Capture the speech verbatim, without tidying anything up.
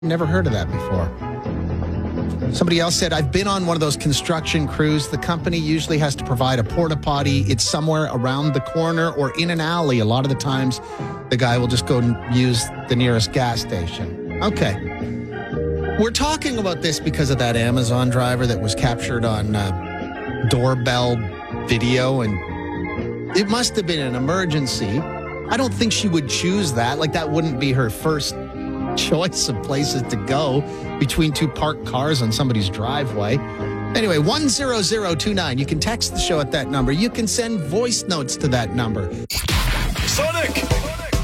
Never heard of that before. Somebody else said, I've been on one of those construction crews. The company usually has to provide a porta potty. It's somewhere around the corner or in an alley. A lot of the times, the guy will just go and use the nearest gas station. Okay. We're talking about this because of that Amazon driver that was captured on uh, doorbell video, and it must have been an emergency. I don't think she would choose that. Like, that wouldn't be her first choice of places to go between two parked cars on somebody's driveway. Anyway, one zero zero two nine. You can text the show at that number. You can send voice notes to that number. Sonic!